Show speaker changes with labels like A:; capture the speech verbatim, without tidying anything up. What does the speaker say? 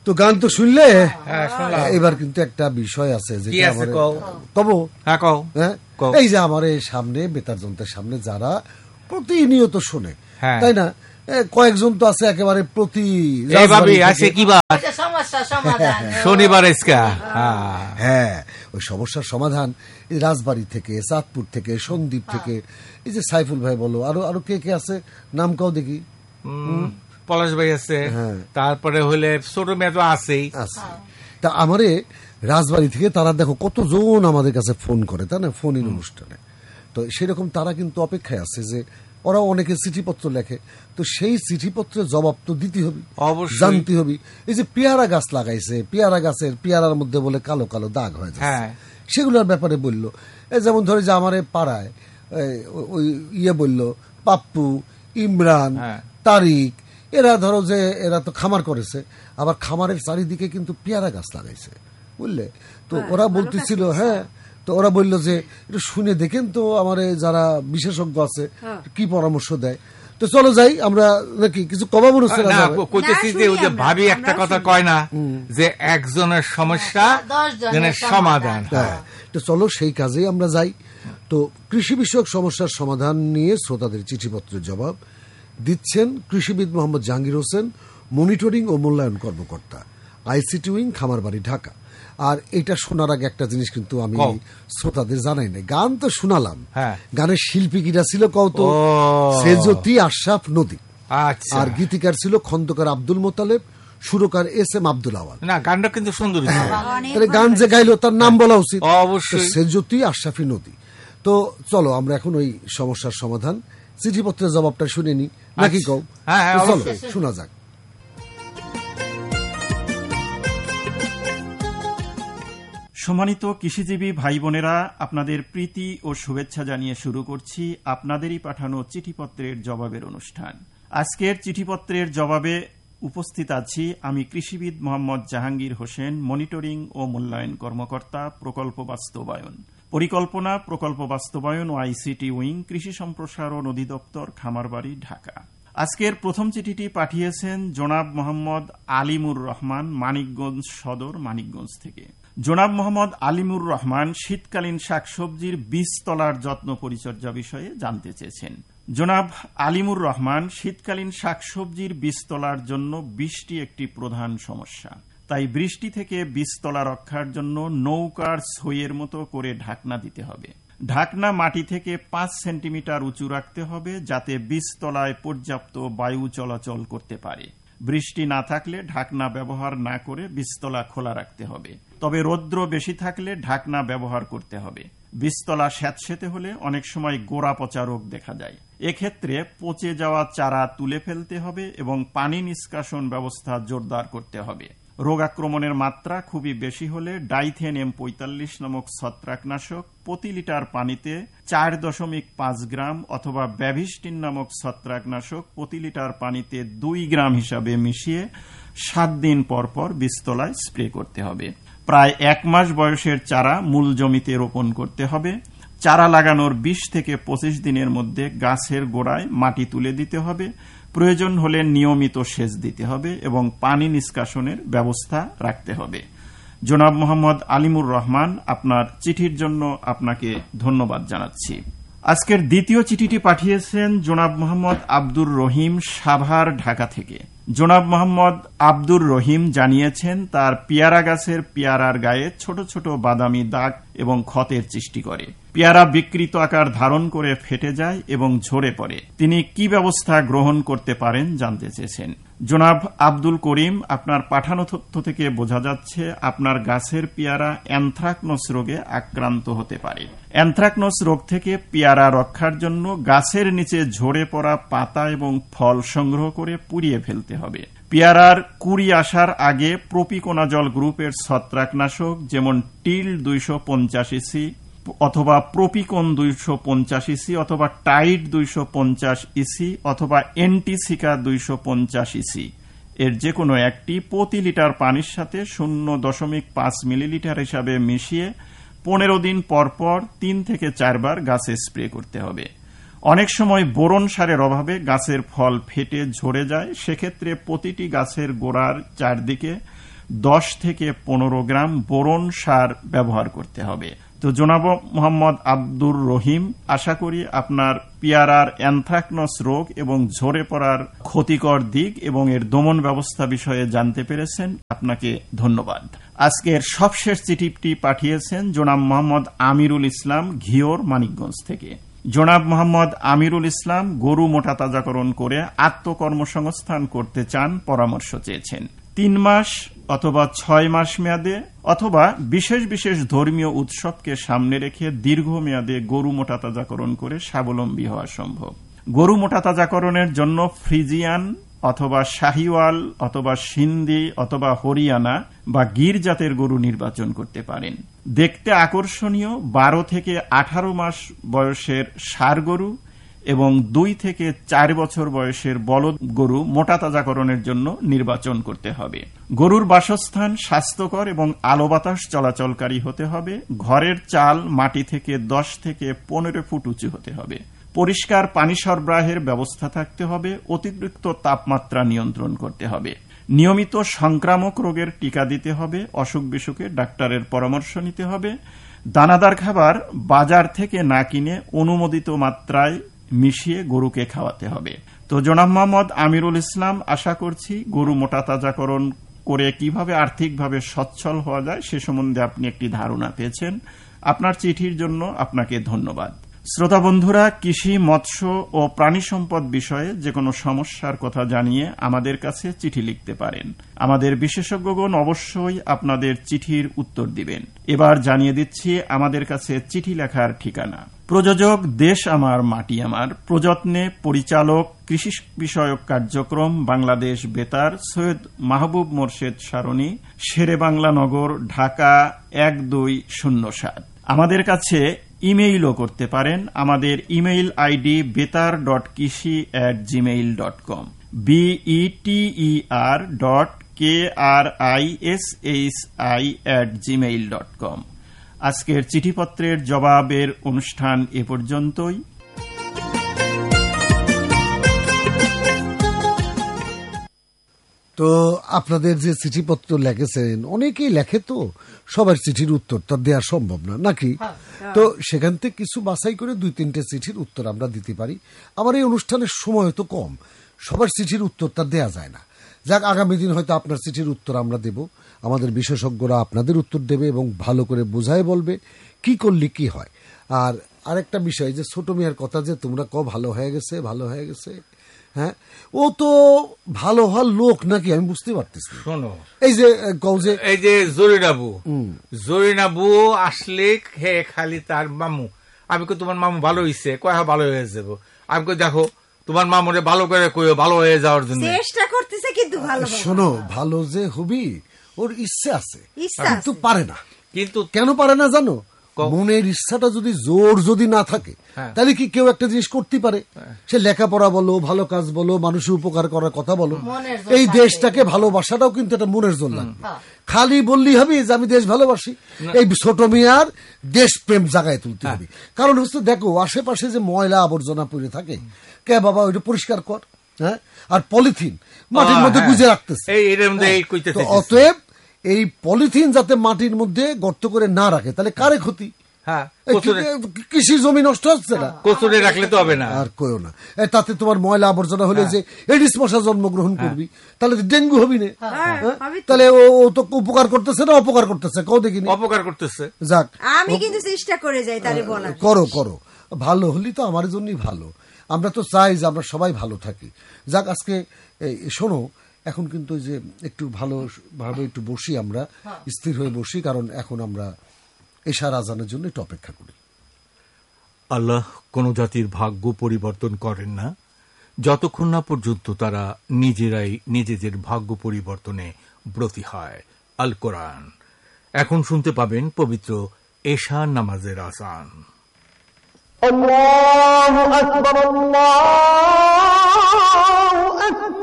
A: তো গান তো শুনলে, এবার কিন্তু একটা বিষয় আছে যে কব, এই যে আমার সামনে বেতার যন্ত্রের সামনে যারা প্রতিনিয়ত শোনে, তাই না, কয়েকজন তো আছে একেবারে প্রতি
B: শনিবার,
A: হ্যাঁ, ওই সমস্যার সমাধান রাজবাড়ী থেকে, চাঁদপুর থেকে, সন্দ্বীপ থেকে, এই যে সাইফুল ভাই বলো, আরো আরো কে কে আছে, নাম কাও দেখি,
B: পলাশ ভাই আছে, তারপরে হলে ছোট মেয়ে তো আছেই
A: আছে। তা আমারে রাজবাড়ী থেকে তারা দেখো কতজন আমাদের কাছে ফোন করে, তাই না, ফোন ইন অনুষ্ঠানে। তো সেরকম তারা কিন্তু অপেক্ষায় আছে যে ওরা অনেকে চিঠিপত্র লেখে, তো সেই চিঠিপত্রের জবাব তো দিতে হবে, জানতে হবে। এই যে পেয়ারা গাছ লাগাইছে, পেয়ারা গাছের পেয়ারার মধ্যে বলে কালো কালো দাগ হয়ে যায়, সেগুলোর ব্যাপারে বললো। এই যেমন ধরে যে আমার পাড়ায় ওই ইয়ে বললো পাপ্পু, ইমরান, তারিক, এরা ধরো যে এরা তো খামার করেছে, আবার খামারের চারিদিকে কিন্তু পেয়ারা গাছ লাগাইছে, বুঝলে। তো ওরা বলতেছিল, হ্যাঁ, তো ওরা বললো যে একটু শুনে দেখেন তো আমার যারা বিশেষজ্ঞ আছে কি পরামর্শ দেয়। তো চলো যাই আমরা, নাকি কিছু কবা মনে হচ্ছে
B: না? ভাবি একটা কথা কয় না যে একজনের সমস্যা সমাধান,
A: হ্যাঁ, তো চলো সেই কাজেই আমরা যাই। তো কৃষি বিষয়ক সমস্যার সমাধান নিয়ে শ্রোতাদের চিঠিপত্রের জবাব দিচ্ছেন কৃষিবিদ মোহাম্মদ জাহাঙ্গীর হোসেন, মনিটরিং ও মূল্যায়ন কর্মকর্তা, আইসিটি উইং, খামারবাড়ি, ঢাকা। আর এটা শোনার আগে একটা জিনিস কিন্তু আমি শ্রোতাদের জানাই নাই, গান তো শোনালাম, গানের শিল্পী কিরা ছিল কত, সেজতি আশরাফ নদী, আর গীতিকার ছিল খন্দকার আব্দুল মোতালেব, সুরকার এস এম আব্দুল আওয়াল।
B: না, গানটা কিন্তু সুন্দর,
A: গান যে গাইলো তার নাম বলা উচিত, সেজতি আশরাফি নদী। তো চলো আমরা এখন ওই সমস্যার সমাধান চিঠিপত্রের জবাবটা শুনে নি, নাকি কও? চলো শোনা যাক।
C: সম্মানিত কৃষিজীবী ভাই বোনেরা, আপনাদের প্রীতি ও শুভেচ্ছা জানিয়ে শুরু করছি আপনাদেরই পাঠানো চিঠিপত্রের জবাবের অনুষ্ঠান। আজকের চিঠিপত্রের জবাবে উপস্থিত আছি আমি কৃষিবিদ মোহাম্মদ জাহাঙ্গীর হোসেন, মনিটরিং ও মূল্যায়ন কর্মকর্তা, প্রকল্প বাস্তবায়ন, পরিকল্পনা, প্রকল্প বাস্তবায়ন ও আইসিটি উইং, কৃষি সম্প্রসারণ অধিদপ্তর, খামারবাড়ি, ঢাকা। আজকের প্রথম চিঠিটি পাঠিয়েছেন জনাব মোহাম্মদ আলিমুর রহমান, মানিকগঞ্জ সদর, মানিকগঞ্জ থেকে। জনাব মোহাম্মদ আলিমুর রহমান শীতকালীন শাকসবজির বীজতলার যত্ন পরিচর্যা বিষয়ে জানতে চেয়েছেন। জনাব আলিমুর রহমান, শীতকালীন শাকসবজির বীজতলার জন্য বৃষ্টি একটি প্রধান সমস্যা, তাই বৃষ্টি থেকে বীজতলা রক্ষার জন্য নৌকার ছইয়ের মতো করে ঢাকনা দিতে হবে। ঢাকনা মাটি থেকে পাঁচ সেন্টিমিটার উঁচু রাখতে হবে, যাতে বীজতলায় পর্যাপ্ত বায়ু চলাচল করতে পারে। বৃষ্টি না থাকলে ঢাকনা ব্যবহার না করে বীজতলা খোলা রাখতে হবে, তবে রৌদ্র বেশি থাকলে ঢাকনা ব্যবহার করতে হবে। বীজতলা স্যাঁতসেঁতে হলে অনেক সময় গোড়া পচা রোগ দেখা যায়, এক্ষেত্রে পচে যাওয়া চারা তুলে ফেলতে হবে এবং পানি নিষ্কাশন ব্যবস্থা জোরদার করতে হবে। রোগ আক্রমণের মাত্রা খুবই বেশি হলে ডাইথেন এম পঁয়তাল্লিশ নামক ছত্রাকনাশক প্রতি লিটার পানিতে চার দশমিক পাঁচ গ্রাম অথবা ব্যাভিস্টিন নামক ছত্রাকনাশক প্রতি লিটার পানিতে দুই গ্রাম হিসাবে মিশিয়ে সাত দিন পর পর বীজতলায় স্প্রে করতে হবে। প্রায় এক মাস বয়সের চারা মূল জমিতে রোপণ করতে হবে। চারা লাগানোর বিশ থেকে পঁচিশ দিনের মধ্যে গাছের গোড়ায় মাটি তুলে দিতে হবে। প্রয়োজন হলে নিয়মিত সেচ দিতে হবে এবং পানি নিষ্কাশনের ব্যবস্থা রাখতে হবে। জনাব মোহাম্মদ আলিমুর রহমান, আপনার চিঠির জন্য আপনাকে ধন্যবাদ জানাচ্ছি। আজকের দ্বিতীয় চিঠিটি পাঠিয়েছেন জনাব মোহাম্মদ আব্দুর রহিম, সাভার, ঢাকা থেকে। জনাব মোহাম্মদ আব্দুর রহিম জানিয়েছেন তার পেয়ারা গাছের পেয়ারার গায়ে ছোট ছোট বাদামি দাগ এবং ক্ষতের সৃষ্টি করে। পেয়ারা বিকৃত আকার ধারণ করে ফেটে যায় এবং ঝরে পড়ে। তিনি কি ব্যবস্থা গ্রহণ করতে পারেন জানতে চেয়েছেন। জনাব আব্দুল করিম, আপনার পাঠানো তথ্য থেকে বোঝা যাচ্ছে আপনার গাছের পেয়ারা অ্যানথ্রাকনোস রোগে আক্রান্ত হতে পারে। অ্যানথ্রাকনোস রোগ থেকে পেয়ারা রক্ষার জন্য গাছের নিচে ঝরে পড়া পাতা এবং ফল সংগ্রহ করে পুড়িয়ে ফেলতে হবে। পেয়ারার কুড়ি আসার আগে প্রোপিকোনাজল গ্রুপের ছত্রাকনাশক যেমন টিল দুইশো পঞ্চাশ ইসি অথবা প্রোপিকন দুইশো পঞ্চাশ ইসি অথবা টাইড দুইশো পঞ্চাশ ইসি অথবা এন্টিসিকা দুইশো পঞ্চাশ ইসি এর যে কোনো একটি প্রতি লিটার পানির সাথে শূন্য দশমিক পাঁচ মিলিলিটার হিসাবে মিশিয়ে পনেরো দিন পর পর তিন থেকে চারবার গাছে স্প্রে করতে হবে। অনেক সময় বোরন সারের অভাবে গাছের ফল ফেটে ঝরে যায়, সেক্ষেত্রে প্রতিটি গাছের গোড়ার চারদিকে দশ থেকে পনেরো গ্রাম বোরন সার ব্যবহার করতে হবে। তো জনাব মোহাম্মদ আব্দুর রহিম, আশা করি আপনার পেয়ারার অ্যানথ্রাকনোস রোগ এবং ঝরে পড়ার ক্ষতিকর দিক এবং এর দমন ব্যবস্থা বিষয়ে জানতে পেরেছেন। আপনাকে ধন্যবাদ। আজকের সবশেষ চিঠিটি পাঠিয়েছেন জনাব মোহাম্মদ আমিরুল ইসলাম, ঘিওর, মানিকগঞ্জ থেকে। জনাব মোহাম্মদ আমিরুল ইসলাম গরু মোটা তাজাকরণ করে আত্মকর্মসংস্থান করতে চান, পরামর্শ চেয়েছেন। তিন মাস অথবা ছয় মাস মেয়াদে অথবা বিশেষ বিশেষ ধর্মীয় উৎসবকে সামনে রেখে দীর্ঘমেয়াদে গরু মোটা তাজাকরণ করে স্বাবলম্বী হওয়া সম্ভব। গরু মোটা তাজাকরণের জন্য ফ্রিজিয়ান অথবা শাহিওয়াল অথবা সিন্ধি অথবা হরিয়ানা বা গির জাতের গরু নির্বাচন করতে পারেন। দেখতে আকর্ষণীয় বারো থেকে আঠারো মাস বয়সের ষাঁড় গরু এবং দুই থেকে চার বছর বয়সের বলদ গরু মোটা তাজাকরণের জন্য নির্বাচন করতে হবে। গরুর বাসস্থান স্বাস্থ্যকর এবং আলো বাতাস চলাচলকারী হতে হবে। ঘরের চাল মাটি থেকে দশ থেকে পনেরো ফুট উঁচু হতে হবে। পরিষ্কার পানি সরবরাহের ব্যবস্থা থাকতে হবে। অতিরিক্ত তাপমাত্রা নিয়ন্ত্রণ করতে হবে। নিয়মিত সংক্রামক রোগের টিকা দিতে হবে। অসুখ বিসুখে ডাক্তারের পরামর্শ নিতে হবে। দানাদার খাবার বাজার থেকে না কিনে অনুমোদিত মাত্রায় মিশিয়ে গরুকে খাওয়াতে হবে। তো জনাব মোহাম্মদ আমিরুল ইসলাম, আশা করছি গরু মোটা তাজাকরণ করে কিভাবে আর্থিকভাবে সচ্ছল হওয়া যায় সে সম্বন্ধে আপনি একটি ধারণা পেয়েছেন। আপনার চিঠির জন্য আপনাকে ধন্যবাদ। শ্রোতা বন্ধুরা, কৃষি, মৎস্য ও প্রাণী সম্পদ বিষয়ে যে কোনো সমস্যার কথা জানিয়ে আমাদের কাছে চিঠি লিখতে পারেন। আমাদের বিশেষজ্ঞগণ অবশ্যই আপনাদের চিঠির উত্তর দিবেন। এবার জানিয়ে দিচ্ছি আমাদের কাছে চিঠি লেখার ঠিকানা। প্রযোজক দেশ আমার মাটি আমার, প্রযত্নে পরিচালক কৃষি বিষয়ক কার্যক্রম বাংলাদেশ বেতার, সৈয়দ মাহবুব মোর্শেদ সারণী, শেরে বাংলা নগর, ঢাকা এক দুই শূন্য সাত। আমাদের কাছে ইমেইলও করতে পারেন। আমাদের ইমেইল আইডি বেতার ডট কৃষি at Gmail dot com, বিইটিইআর dot K R I S H I at Gmail dot com. আজকের চিঠিপত্রের জবাবের অনুষ্ঠান এ পর্যন্তই।
A: তো আপনাদের যে চিঠিপত্র লেখেছেন, অনেকেই লেখে, তো সবার চিঠির উত্তর তো দেওয়া সম্ভব না নাকি? তো সেখান থেকে কিছু বাছাই করে দুই তিনটে চিঠির উত্তর আমরা দিতে পারি। আমার এই অনুষ্ঠানের সময় তো কম, সবার চিঠির উত্তরটা দেয়া যায় না। যাক, আগামী দিন হয়তো আপনার চিঠির উত্তর আমরা দেব, আমাদের বিশেষজ্ঞরা আপনাদের উত্তর দেবে এবং ভালো করে বোঝায় বলবে কি করলে কি হয়। আর আরেকটা বিষয়, যে ছোট মেয়ের কথা যে তোমরা ক ভালো হয়ে গেছে ভালো হয়ে গেছে, হ্যাঁ, ও তো ভালো হওয়ার লোক নাকি আমি বুঝতে পারতেছি।
B: শোনো,
A: এই যে কও যে
B: এই যে জরিনাবু জরিনাবু আসলে খেয়ে খালি তার মামু, আমি কই তোমার মামু ভালো হইছে, কয় ভালো হয়ে যাবো। আমি কই দেখো তোমার মামুরে ভালো করে কইও ভালো হয়ে যাওয়ার জন্য
D: চেষ্টা করতেছে, কিন্তু ভালো
A: শোনো, ভালো যে হবি ওর ইচ্ছে আছে, কিন্তু পারে না।
B: কিন্তু
A: কেন পারে না জানো? মনের ইচ্ছাটা যদি জোর যদি না থাকে, তাহলে কি কেউ একটা জিনিস করতে পারে? সে লেখাপড়া বলো, ভালো কাজ বলো, মানুষের উপকার করার কথা বলো, এই দেশটাকে ভালোবাসাটাও কিন্তু একটা মনের জোর লাগবে। খালি বললি হবে যে আমি দেশ ভালোবাসি, এই ছোট মেয়ার দেশ প্রেম জায়গায় তুলতে হবে। কারণ হচ্ছে দেখো, আশেপাশে যে ময়লা আবর্জনা পড়ে থাকে, কে বাবা ওইটা পরিষ্কার কর। হ্যাঁ, আর পলিথিন মাটির মধ্যে গুজে রাখতেছে। অতএব এই পলিথিন যাতে মাটির মধ্যে গর্ত করে না রাখে, তাহলে কারে ক্ষতি? কৃষি জমি নষ্ট হচ্ছে না,
B: কোচরে রাখলে তো হবে না।
A: আর কইও না, তাতে তোমার ময়লা আবর্জনা হলে যে এডিস মশা জন্মগ্রহণ করবি, তাহলে ডেঙ্গু হবি না। তাহলে ও তো উপকার করতেছে না অপকার করতেছে? কও দেখিনি।
B: অপকার করতেছে।
A: যাক,
D: আমি কিন্তু চেষ্টা করে যাই তারে বলা,
A: করো করো, ভালো হলি তো আমার জন্যই ভালো। আমরা তো চাই যে আমরা সবাই ভালো থাকি। যাক, আজকে শোনো, এখন কিন্তু যে একটু ভালো ভাবে একটু বসি, আমরা স্থির হয়ে বসি, কারণ এখন আমরা এশার আজানের জন্য একটু অপেক্ষা করি।
B: আল্লাহ কোন জাতির ভাগ্য পরিবর্তন করেন না যতক্ষণ না পর্যন্ত তারা নিজেরাই নিজেদের ভাগ্য পরিবর্তনে ব্রতী হয়। আল কোরআন। এখন শুনতে পাবেন পবিত্র এশার নামাজের আযান। আল্লাহু আকবার, আল্লাহু আকবার।